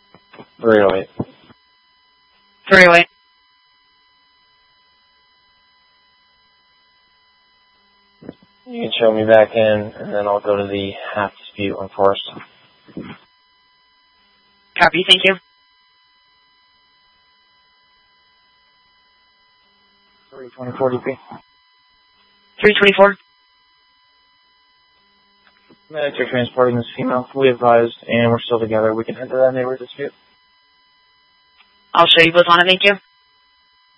308. 308. You can show me back in, and then I'll go to the half dispute on Forest. Copy, thank you. 324 DP. 324. Medics are transporting this female, fully advised, and we're still together. We can enter that neighbor dispute. I'll show you both on it, thank you.